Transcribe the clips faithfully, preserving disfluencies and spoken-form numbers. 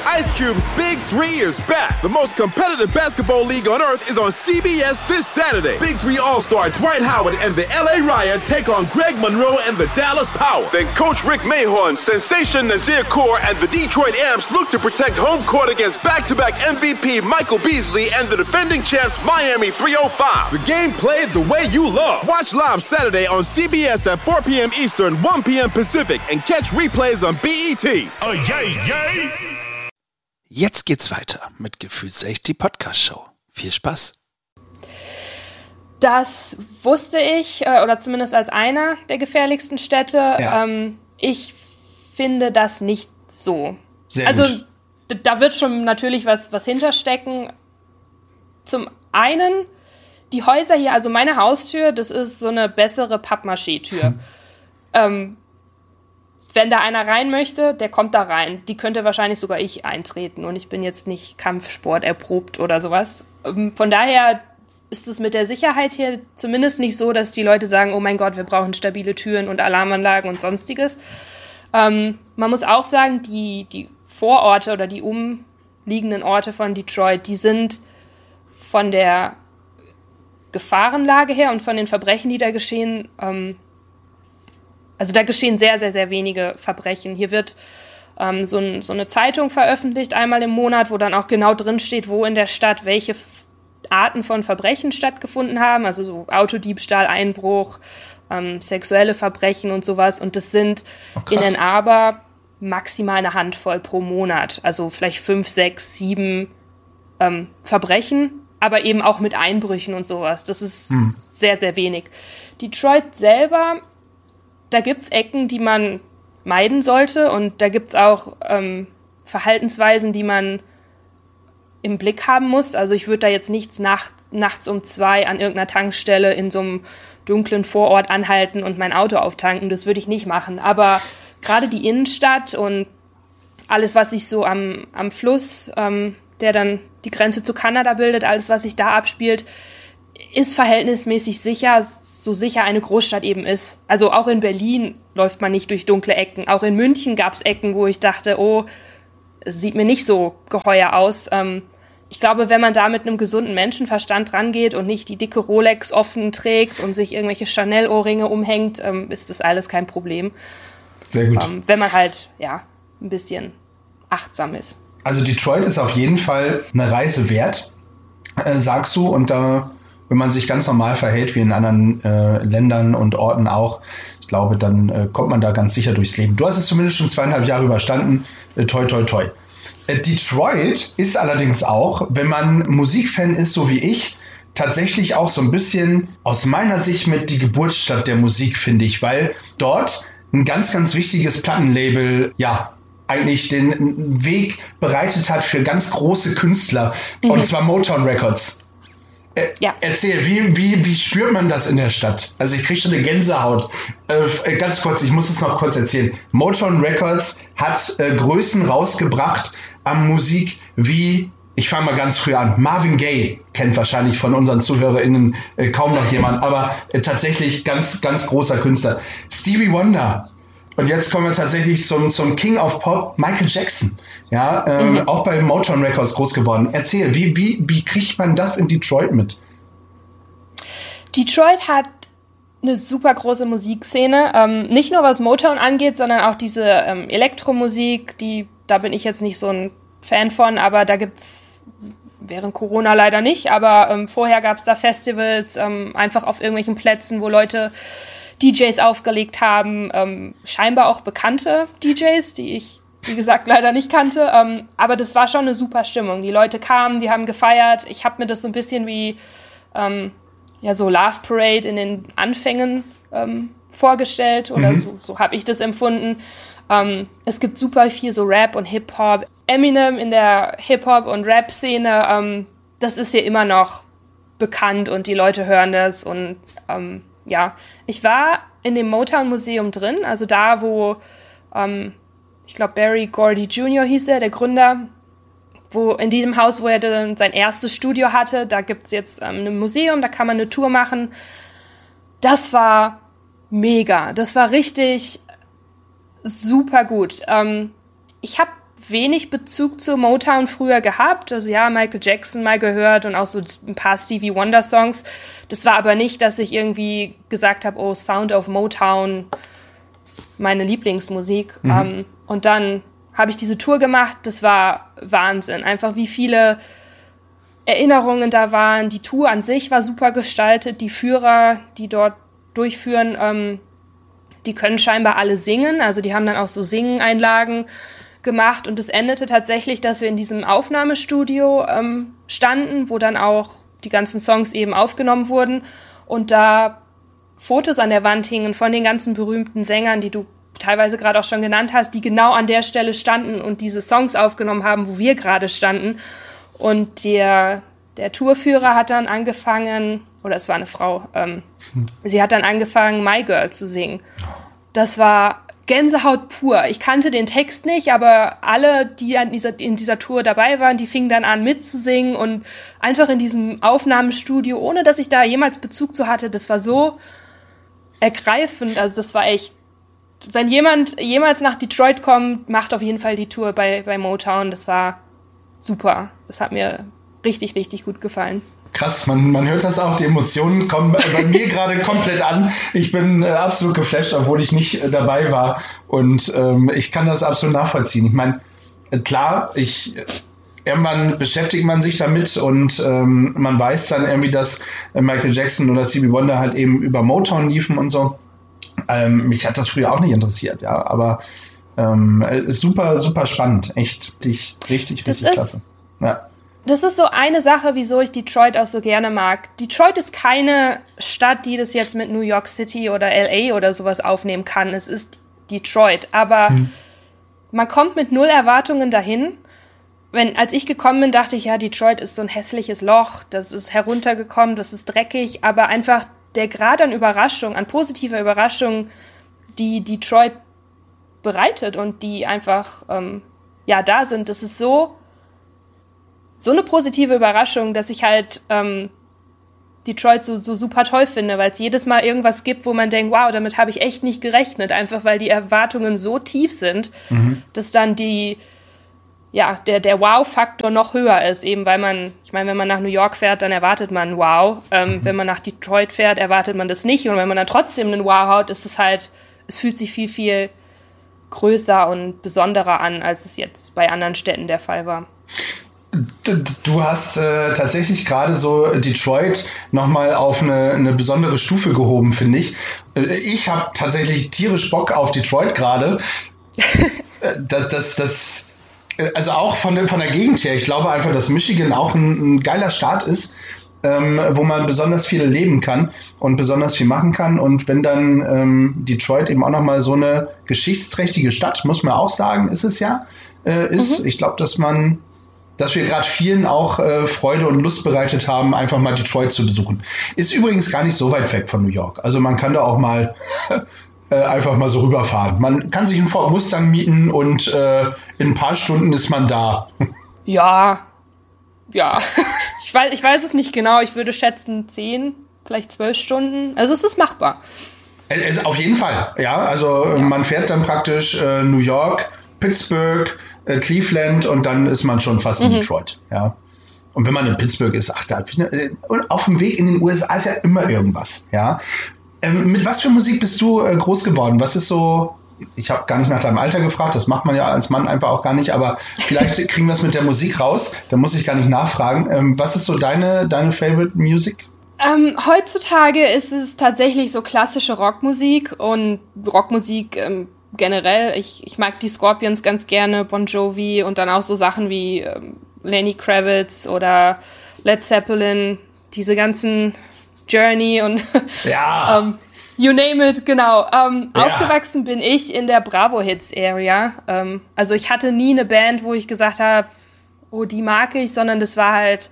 Ice Cube's Big Three is back. The most competitive basketball league on earth is on C B S this Saturday. Big Three All-Star Dwight Howard and the L A Riot take on Greg Monroe and the Dallas Power. Then Coach Rick Mahorn, Sensation Nazir Kaur, and the Detroit Amps look to protect home court against back-to-back M V P Michael Beasley and the defending champs Miami three oh five. The game played the way you love. Watch live Saturday on C B S at four p.m. Eastern, one p.m. Pacific, and catch replays on B E T. Oh, yay, yay! Jetzt geht's weiter mit Gefühlsecht, die Podcast-Show. Viel Spaß! Das wusste ich, oder zumindest als einer der gefährlichsten Städte. Ja. Ähm, ich finde das nicht so. Sehr also gut. d- da wird schon natürlich was, was hinterstecken. Zum einen, die Häuser hier, also meine Haustür, das ist so eine bessere Pappmaché-Tür. Hm. Ähm, Wenn da einer rein möchte, der kommt da rein. Die könnte wahrscheinlich sogar ich eintreten. Und ich bin jetzt nicht Kampfsport erprobt oder sowas. Von daher ist es mit der Sicherheit hier zumindest nicht so, dass die Leute sagen, oh mein Gott, wir brauchen stabile Türen und Alarmanlagen und sonstiges. Ähm, man muss auch sagen, die, die Vororte oder die umliegenden Orte von Detroit, die sind von der Gefahrenlage her und von den Verbrechen, die da geschehen, ähm, also da geschehen sehr, sehr, sehr wenige Verbrechen. Hier wird ähm, so, ein, so eine Zeitung veröffentlicht, einmal im Monat, wo dann auch genau drin steht, wo in der Stadt welche F- Arten von Verbrechen stattgefunden haben. Also so Autodiebstahl, Einbruch, ähm, sexuelle Verbrechen und sowas. Und das sind Oh, in Ann Arbor maximal eine Handvoll pro Monat. Also vielleicht fünf, sechs, sieben ähm, Verbrechen, aber eben auch mit Einbrüchen und sowas. Das ist hm. sehr, sehr wenig. Detroit selber... Da gibt es Ecken, die man meiden sollte, und da gibt es auch ähm, Verhaltensweisen, die man im Blick haben muss. Also ich würde da jetzt nichts nacht, nachts um zwei an irgendeiner Tankstelle in so einem dunklen Vorort anhalten und mein Auto auftanken. Das würde ich nicht machen. Aber gerade die Innenstadt und alles, was sich so am, am Fluss, ähm, der dann die Grenze zu Kanada bildet, alles, was sich da abspielt, ist verhältnismäßig sicher, so sicher eine Großstadt eben ist. Also auch in Berlin läuft man nicht durch dunkle Ecken. Auch in München gab es Ecken, wo ich dachte, oh, es sieht mir nicht so geheuer aus. Ähm, ich glaube, wenn man da mit einem gesunden Menschenverstand rangeht und nicht die dicke Rolex offen trägt und sich irgendwelche Chanel-Ohrringe umhängt, ähm, ist das alles kein Problem. Sehr gut. Ähm, wenn man halt, ja, ein bisschen achtsam ist. Also Detroit ist auf jeden Fall eine Reise wert, äh, sagst du, und da... Wenn man sich ganz normal verhält, wie in anderen äh, Ländern und Orten auch, ich glaube, dann äh, kommt man da ganz sicher durchs Leben. Du hast es zumindest schon zweieinhalb Jahre überstanden. Äh, toi, toi, toi. Äh, Detroit ist allerdings auch, wenn man Musikfan ist, so wie ich, tatsächlich auch so ein bisschen aus meiner Sicht mit die Geburtsstadt der Musik, finde ich, weil dort ein ganz, ganz wichtiges Plattenlabel, ja, eigentlich den Weg bereitet hat für ganz große Künstler, mhm. und zwar Motown Records. Äh, ja. Erzähl, wie, wie, wie spürt man das in der Stadt? Also ich kriege schon eine Gänsehaut. Äh, ganz kurz, ich muss es noch kurz erzählen. Motown Records hat äh, Größen rausgebracht an Musik wie, ich fange mal ganz früh an, Marvin Gaye, kennt wahrscheinlich von unseren ZuhörerInnen äh, kaum noch jemand, aber äh, tatsächlich ganz, ganz großer Künstler. Stevie Wonder. Und jetzt kommen wir tatsächlich zum, zum King of Pop, Michael Jackson. Ja, ähm, mhm. auch bei Motown Records groß geworden. Erzähl, wie, wie, wie kriegt man das in Detroit mit? Detroit hat eine super große Musikszene. Ähm, nicht nur was Motown angeht, sondern auch diese ähm, Elektromusik, die, da bin ich jetzt nicht so ein Fan von, aber da gibt's während Corona leider nicht, aber ähm, vorher gab's da Festivals, ähm, einfach auf irgendwelchen Plätzen, wo Leute D Js aufgelegt haben, ähm, scheinbar auch bekannte D Js, die ich, wie gesagt, leider nicht kannte. Ähm, aber das war schon eine super Stimmung. Die Leute kamen, die haben gefeiert. Ich habe mir das so ein bisschen wie ähm, ja, so Love Parade in den Anfängen ähm, vorgestellt. Oder mhm. so, so habe ich das empfunden. Ähm, es gibt super viel so Rap und Hip-Hop. Eminem in der Hip-Hop- und Rap-Szene, ähm, das ist hier immer noch bekannt und die Leute hören das. Und ähm, ja, ich war in dem Motown-Museum drin, also da, wo, ähm, ich glaube, Berry Gordy Junior hieß er, der Gründer, wo in diesem Haus, wo er dann sein erstes Studio hatte, da gibt es jetzt ähm, ein Museum, da kann man eine Tour machen. Das war mega, das war richtig super gut. Ähm, ich habe wenig Bezug zu Motown früher gehabt. Also ja, Michael Jackson mal gehört und auch so ein paar Stevie Wonder Songs. Das war aber nicht, dass ich irgendwie gesagt habe, oh, Sound of Motown, meine Lieblingsmusik. Mhm. Ähm, und dann habe ich diese Tour gemacht. Das war Wahnsinn. Einfach wie viele Erinnerungen da waren. Die Tour an sich war super gestaltet. Die Führer, die dort durchführen, ähm, die können scheinbar alle singen. Also die haben dann auch so Singen-Einlagen gemacht. Und es endete tatsächlich, dass wir in diesem Aufnahmestudio ähm, standen, wo dann auch die ganzen Songs eben aufgenommen wurden. Und da Fotos an der Wand hingen von den ganzen berühmten Sängern, die du teilweise gerade auch schon genannt hast, die genau an der Stelle standen und diese Songs aufgenommen haben, wo wir gerade standen. Und der, der Tourführer hat dann angefangen, oder es war eine Frau, ähm, hm. sie hat dann angefangen, My Girl zu singen. Das war Gänsehaut pur. Ich kannte den Text nicht, aber alle, die an dieser, in dieser Tour dabei waren, die fingen dann an mitzusingen und einfach in diesem Aufnahmestudio, ohne dass ich da jemals Bezug zu hatte, das war so ergreifend. Also das war echt, wenn jemand jemals nach Detroit kommt, macht auf jeden Fall die Tour bei, bei Motown. Das war super. Das hat mir richtig, richtig gut gefallen. Krass, man, man hört das auch, die Emotionen kommen bei mir gerade komplett an. Ich bin äh, absolut geflasht, obwohl ich nicht äh, dabei war. Und ähm, ich kann das absolut nachvollziehen. Ich meine, äh, klar, ich, äh, irgendwann beschäftigt man sich damit und ähm, man weiß dann irgendwie, dass äh, Michael Jackson oder Stevie Wonder halt eben über Motown liefen und so. Ähm, mich hat das früher auch nicht interessiert, ja, aber ähm, äh, super, super spannend. Echt richtig, richtig, das richtig ist klasse. Ja. Das ist so eine Sache, wieso ich Detroit auch so gerne mag. Detroit ist keine Stadt, die das jetzt mit New York City oder L A oder sowas aufnehmen kann. Es ist Detroit. Aber hm. man kommt mit null Erwartungen dahin. Wenn, als ich gekommen bin, dachte ich, ja, Detroit ist so ein hässliches Loch. Das ist heruntergekommen, das ist dreckig. Aber einfach der Grad an Überraschung, an positiver Überraschung, die Detroit bereitet und die einfach ähm, ja, da sind, das ist so... so eine positive Überraschung, dass ich halt ähm, Detroit so, so super toll finde, weil es jedes Mal irgendwas gibt, wo man denkt, wow, damit habe ich echt nicht gerechnet, einfach weil die Erwartungen so tief sind, mhm. dass dann die, ja, der, der Wow-Faktor noch höher ist, eben weil man, ich meine, wenn man nach New York fährt, dann erwartet man Wow, ähm, mhm. wenn man nach Detroit fährt, erwartet man das nicht und wenn man dann trotzdem einen Wow hat, ist es halt, es fühlt sich viel, viel größer und besonderer an, als es jetzt bei anderen Städten der Fall war. Du hast äh, tatsächlich gerade so Detroit nochmal auf eine, eine besondere Stufe gehoben, finde ich. Ich habe tatsächlich tierisch Bock auf Detroit gerade. das, das, das, also auch von, von der Gegend her. Ich glaube einfach, dass Michigan auch ein, ein geiler Staat ist, ähm, wo man besonders viel leben kann und besonders viel machen kann. Und wenn dann ähm, Detroit eben auch nochmal so eine geschichtsträchtige Stadt, muss man auch sagen, ist es ja, äh, ist. Mhm. Ich glaube, dass man dass wir gerade vielen auch äh, Freude und Lust bereitet haben, einfach mal Detroit zu besuchen. Ist übrigens gar nicht so weit weg von New York. Also man kann da auch mal äh, einfach mal so rüberfahren. Man kann sich einen Ford Mustang mieten und äh, in ein paar Stunden ist man da. Ja, ja. ich, weiß, ich weiß es nicht genau. Ich würde schätzen zehn, vielleicht zwölf Stunden. Also es ist machbar. Es, auf jeden Fall, ja. Also ja. Man fährt dann praktisch äh, New York, Pittsburgh, Cleveland und dann ist man schon fast in mhm. Detroit, ja. Und wenn man in Pittsburgh ist, ach, da, und auf dem Weg in den U S A ist ja immer irgendwas, ja. Ähm, mit was für Musik bist du äh, groß geworden? Was ist so, ich habe gar nicht nach deinem Alter gefragt, das macht man ja als Mann einfach auch gar nicht, aber vielleicht kriegen wir es mit der Musik raus, da muss ich gar nicht nachfragen. Ähm, was ist so deine, deine Favorite Music? Ähm, heutzutage ist es tatsächlich so klassische Rockmusik und Rockmusik ähm, generell, ich, ich mag die Scorpions ganz gerne, Bon Jovi und dann auch so Sachen wie ähm, Lenny Kravitz oder Led Zeppelin, diese ganzen Journey und ja. ähm, you name it, genau. Ähm, ja. Aufgewachsen bin ich in der Bravo-Hits-Area. Ähm, also ich hatte nie eine Band, wo ich gesagt habe, oh, die mag ich, sondern das war halt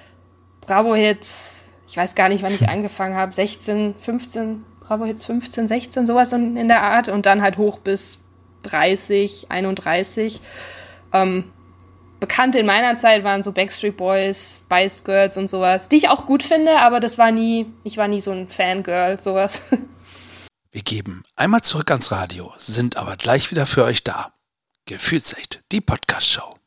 Bravo-Hits, ich weiß gar nicht, wann ich angefangen habe, sechzehn, fünfzehn, Bravo Hits fünfzehn, sechzehn, sowas in, in der Art und dann halt hoch bis dreißig, einunddreißig. Ähm, bekannt in meiner Zeit waren so Backstreet Boys, Spice Girls und sowas, die ich auch gut finde, aber das war nie, ich war nie so ein Fangirl, sowas. Wir geben einmal zurück ans Radio, sind aber gleich wieder für euch da. Gefühlsecht, die Podcast-Show.